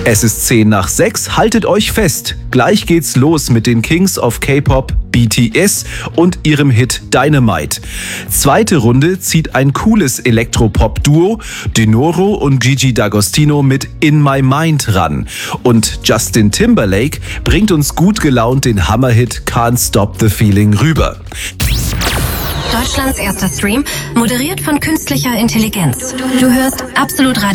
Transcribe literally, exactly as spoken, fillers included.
Es ist zehn nach sechs, haltet euch fest. Gleich geht's los mit den Kings of K-Pop, B T S und ihrem Hit Dynamite. Zweite Runde zieht ein cooles Elektropop-Duo, Denoro und Gigi D'Agostino mit In My Mind ran. Und Justin Timberlake bringt uns gut gelaunt den Hammerhit Can't Stop the Feeling rüber. Deutschlands erster Stream, moderiert von künstlicher Intelligenz. Du hörst Absolut Radio.